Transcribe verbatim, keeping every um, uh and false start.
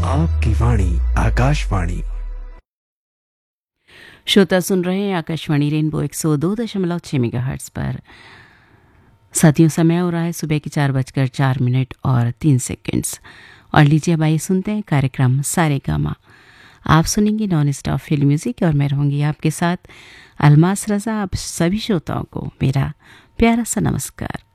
आपकी वाणी आकाशवाणी। श्रोता सुन रहे हैं आकाशवाणी रेनबो एक सौ दो दशमलव छः मेगाहर्ट्ज पर। साथियों, समय हो रहा है सुबह के चार बजकर चार मिनट और तीन सेकंड्स। और लीजिए अब आइए सुनते हैं कार्यक्रम सारेगामा। आप सुनेंगे नॉन स्टॉप फिल्म म्यूजिक और मैं रहूँगी आपके साथ अलमास रजा। आप सभी श्रोताओं को मेरा प्यारा सा नमस्कार।